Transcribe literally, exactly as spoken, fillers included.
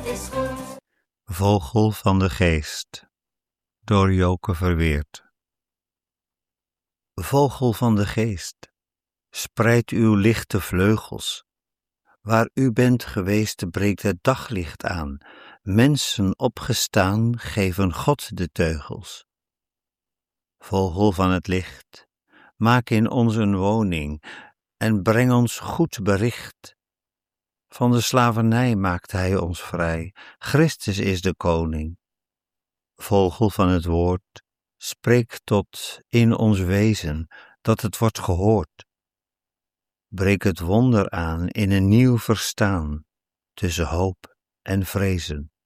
is goed. Vogel van de Geest, door Joke Verweerd. Vogel van de Geest, spreid uw lichte vleugels. Waar u bent geweest breekt het daglicht aan. Mensen opgestaan geven God de teugels. Vogel van het licht, maak in ons een woning en breng ons goed bericht. Van de slavernij maakt hij ons vrij, Christus is de koning. Vogel van het woord, spreek tot in ons wezen, dat het wordt gehoord. Breek het wonder aan in een nieuw verstaan, tussen hoop en vrezen.